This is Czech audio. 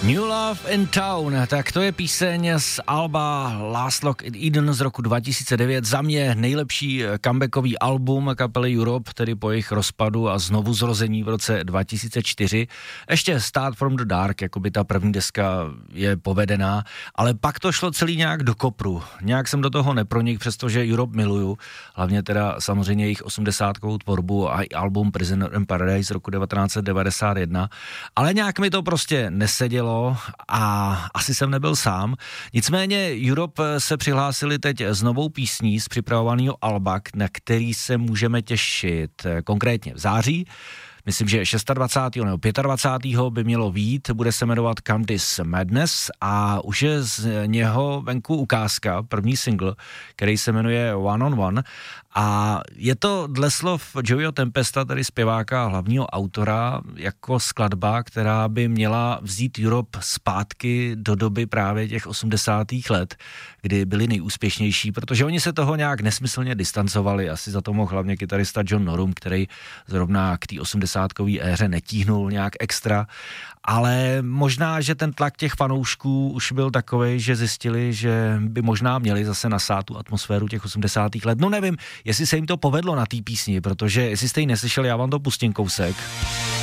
New Love in Town, tak to je píseň z alba Last Lock in Eden z roku 2009. Za mě nejlepší comebackový album kapely Europe, tedy po jejich rozpadu a znovu zrození v roce 2004. Ještě Start from the Dark, jakoby ta první deska je povedená, ale pak to šlo celý nějak do kopru. Nějak jsem do toho nepronik, přestože Europe miluju, hlavně teda samozřejmě jejich 80kovou tvorbu a album Prisoner in Paradise z roku 1991, ale nějak mi to prostě nesedělo a asi jsem nebyl sám. Nicméně Europe se přihlásili teď s novou písní z připravovaného alba, na který se můžeme těšit konkrétně v září. Myslím, že 26. nebo 25. by mělo vyjít, bude se jmenovat Come This Madness a už je z něho venku ukázka, první single, který se jmenuje One on One a je to dle slov Joeyho Tempesta, tedy zpěváka a hlavního autora, jako skladba, která by měla vzít Europe zpátky do doby právě těch 80. let, kdy byli nejúspěšnější, protože oni se toho nějak nesmyslně distancovali, asi za to mohl hlavně kytarista John Norum, který zrovna k té 80kový éře netíhnul nějak extra, ale možná, že ten tlak těch fanoušků už byl takovej, že zjistili, že by možná měli zase nasát tu atmosféru těch 80. let. No nevím, jestli se jim to povedlo na té písni, protože jestli jste ji neslyšeli, já vám to pustím kousek.